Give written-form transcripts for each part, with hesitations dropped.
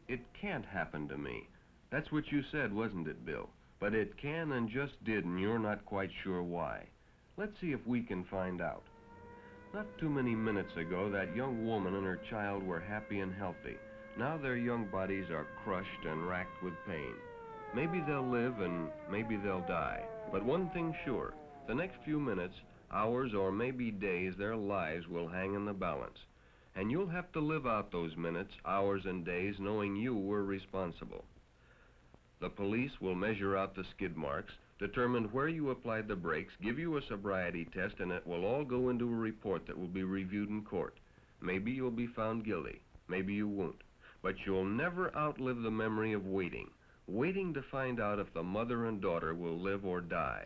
It can't happen to me. That's what you said, wasn't it, Bill? But it can and just did, and you're not quite sure why. Let's see if we can find out. Not too many minutes ago, that young woman and her child were happy and healthy. Now their young bodies are crushed and racked with pain. Maybe they'll live and maybe they'll die. But one thing's sure, the next few minutes, hours, or maybe days, their lives will hang in the balance. And you'll have to live out those minutes, hours, and days knowing you were responsible. The police will measure out the skid marks, determine where you applied the brakes, give you a sobriety test, and it will all go into a report that will be reviewed in court. Maybe you'll be found guilty. Maybe you won't. But you'll never outlive the memory of waiting to find out if the mother and daughter will live or die.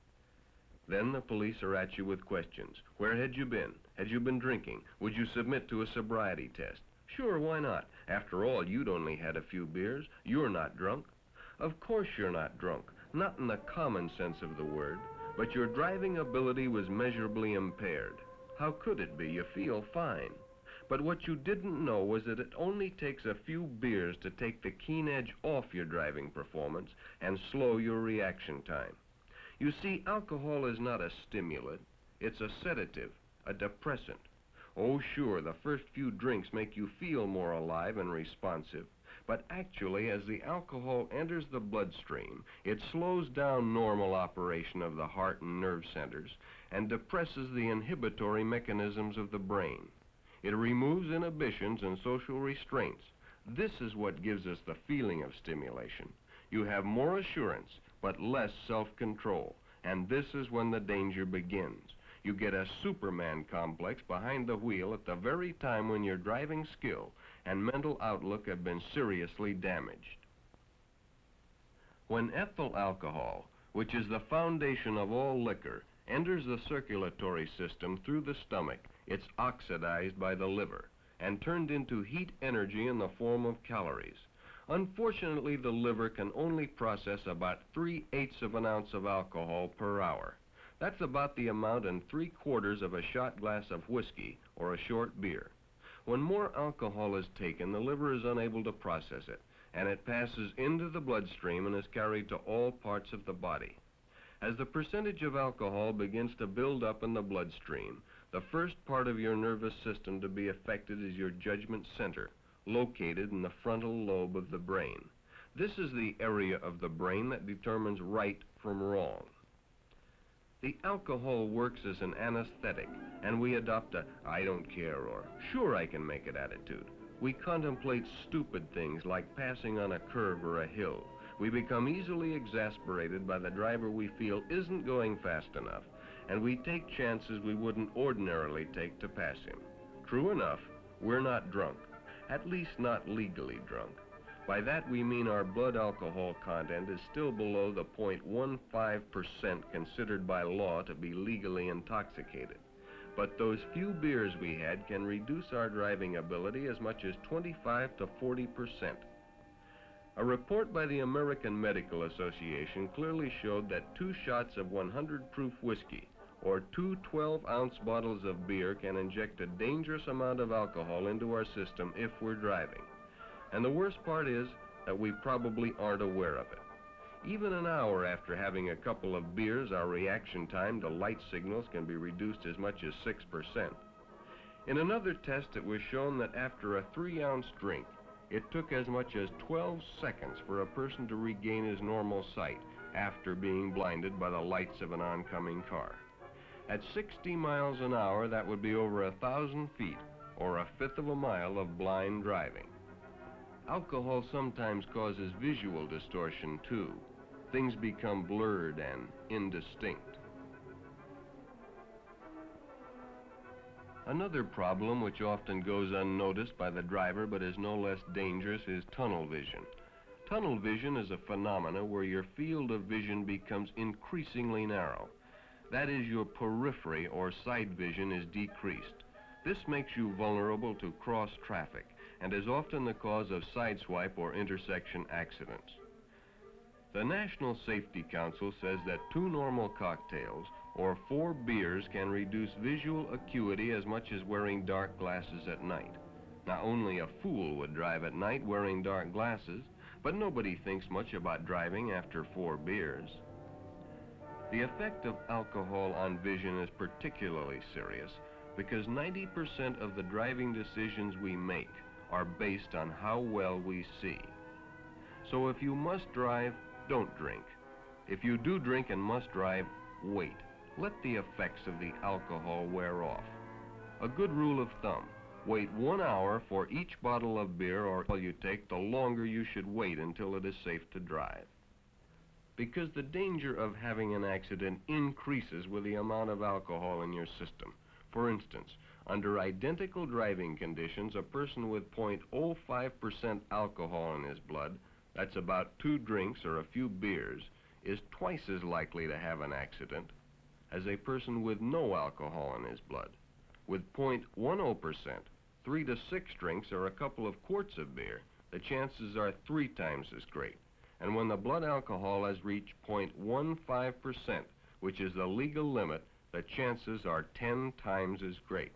Then the police are at you with questions. Where had you been? Had you been drinking? Would you submit to a sobriety test? Sure, why not? After all, you'd only had a few beers. You're not drunk. Of course you're not drunk, not in the common sense of the word, but your driving ability was measurably impaired. How could it be? You feel fine. But what you didn't know was that it only takes a few beers to take the keen edge off your driving performance and slow your reaction time. You see, alcohol is not a stimulant. It's a sedative, a depressant. Oh, sure, the first few drinks make you feel more alive and responsive. But actually, as the alcohol enters the bloodstream, it slows down normal operation of the heart and nerve centers and depresses the inhibitory mechanisms of the brain. It removes inhibitions and social restraints. This is what gives us the feeling of stimulation. You have more assurance, but less self-control, and this is when the danger begins. You get a Superman complex behind the wheel at the very time when your driving skill and mental outlook have been seriously damaged. When ethyl alcohol, which is the foundation of all liquor, enters the circulatory system through the stomach, it's oxidized by the liver and turned into heat energy in the form of calories. Unfortunately, the liver can only process about 3/8 of an ounce of alcohol per hour. That's about the amount in 3/4 of a shot glass of whiskey or a short beer. When more alcohol is taken, the liver is unable to process it, and it passes into the bloodstream and is carried to all parts of the body. As the percentage of alcohol begins to build up in the bloodstream, the first part of your nervous system to be affected is your judgment center, located in the frontal lobe of the brain. This is the area of the brain that determines right from wrong. The alcohol works as an anesthetic, and we adopt a "I don't care" or "sure I can make it" attitude. We contemplate stupid things like passing on a curve or a hill. We become easily exasperated by the driver we feel isn't going fast enough, and we take chances we wouldn't ordinarily take to pass him. True enough, we're not drunk, at least not legally drunk. By that we mean our blood alcohol content is still below the 0.15% considered by law to be legally intoxicated. But those few beers we had can reduce our driving ability as much as 25 to 40%. A report by the American Medical Association clearly showed that 2 shots of 100 proof whiskey or 2 12-ounce bottles of beer can inject a dangerous amount of alcohol into our system if we're driving. And the worst part is that we probably aren't aware of it. Even an hour after having a couple of beers, our reaction time to light signals can be reduced as much as 6%. In another test, it was shown that after a 3-ounce drink, it took as much as 12 seconds for a person to regain his normal sight after being blinded by the lights of an oncoming car. At 60 miles an hour, that would be over 1,000 feet, or 1/5 of a mile of blind driving. Alcohol sometimes causes visual distortion, too. Things become blurred and indistinct. Another problem which often goes unnoticed by the driver but is no less dangerous is tunnel vision. Tunnel vision is a phenomena where your field of vision becomes increasingly narrow. That is, your periphery or sight vision is decreased. This makes you vulnerable to cross traffic and is often the cause of sideswipe or intersection accidents. The National Safety Council says that 2 normal cocktails or 4 beers can reduce visual acuity as much as wearing dark glasses at night. Now, only a fool would drive at night wearing dark glasses, but nobody thinks much about driving after 4 beers. The effect of alcohol on vision is particularly serious because 90% of the driving decisions we make are based on how well we see. So if you must drive, don't drink. If you do drink and must drive, wait. Let the effects of the alcohol wear off. A good rule of thumb: wait 1 hour for each bottle of beer or alcohol you take, the longer you should wait until it is safe to drive. Because the danger of having an accident increases with the amount of alcohol in your system. For instance, under identical driving conditions, a person with 0.05% alcohol in his blood, that's about 2 drinks or a few beers, is twice as likely to have an accident as a person with no alcohol in his blood. With 0.10%, 3 to 6 drinks or a couple of quarts of beer, the chances are 3 times as great. And when the blood alcohol has reached 0.15%, which is the legal limit, the chances are 10 times as great.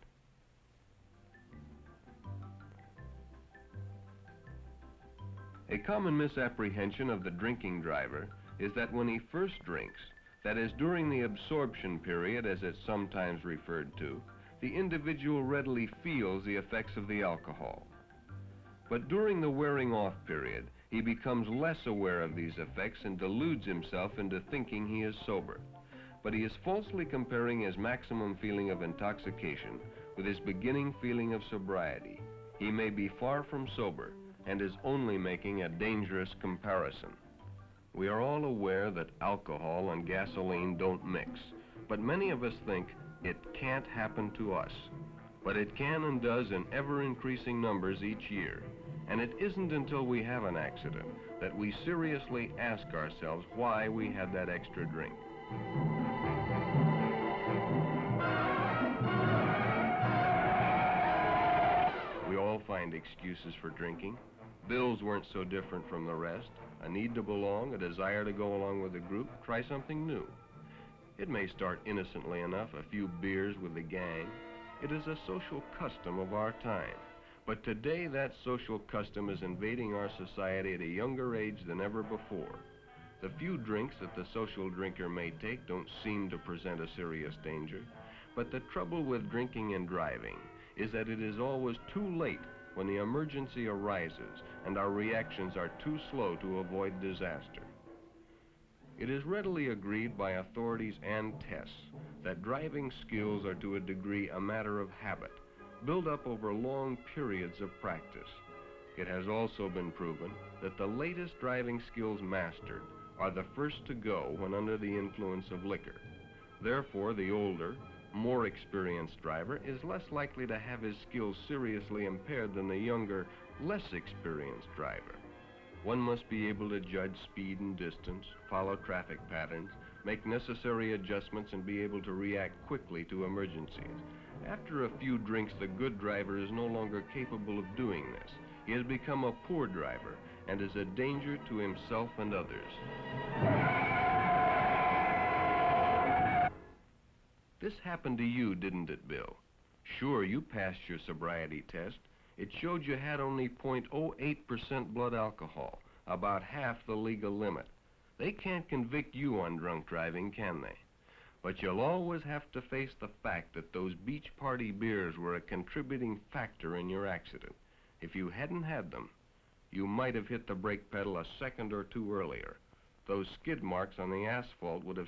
A common misapprehension of the drinking driver is that when he first drinks, that is, during the absorption period, as it's sometimes referred to, the individual readily feels the effects of the alcohol. But during the wearing off period, he becomes less aware of these effects and deludes himself into thinking he is sober. But he is falsely comparing his maximum feeling of intoxication with his beginning feeling of sobriety. He may be far from sober and is only making a dangerous comparison. We are all aware that alcohol and gasoline don't mix, but many of us think it can't happen to us. But it can and does in ever-increasing numbers each year. And it isn't until we have an accident that we seriously ask ourselves why we had that extra drink. We all find excuses for drinking. Bills weren't so different from the rest. A need to belong, a desire to go along with the group, try something new. It may start innocently enough, a few beers with the gang. It is a social custom of our time. But today that social custom is invading our society at a younger age than ever before. The few drinks that the social drinker may take don't seem to present a serious danger. But the trouble with drinking and driving is that it is always too late when the emergency arises and our reactions are too slow to avoid disaster. It is readily agreed by authorities and tests that driving skills are to a degree a matter of habit, built up over long periods of practice. It has also been proven that the latest driving skills mastered are the first to go when under the influence of liquor. Therefore, the older, more experienced driver is less likely to have his skills seriously impaired than the younger, less experienced driver. One must be able to judge speed and distance, follow traffic patterns, make necessary adjustments, and be able to react quickly to emergencies. After a few drinks, the good driver is no longer capable of doing this. He has become a poor driver and is a danger to himself and others. This happened to you, didn't it, Bill? Sure, you passed your sobriety test. It showed you had only 0.08% blood alcohol, about half the legal limit. They can't convict you on drunk driving, can they? But you'll always have to face the fact that those beach party beers were a contributing factor in your accident. If you hadn't had them, you might have hit the brake pedal a second or two earlier. Those skid marks on the asphalt would have